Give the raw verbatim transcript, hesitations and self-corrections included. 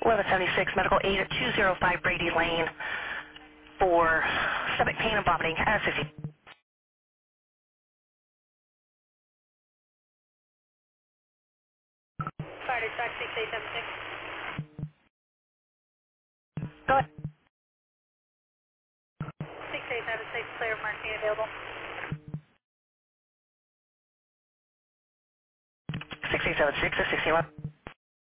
eleven seventy-six, medical aid at two oh five Brady Lane for stomach pain and vomiting. Uh, sixty. Fire dispatch six eight seven six. Go ahead. six eight seven six, clear marking available. six eight seven six or sixty-one.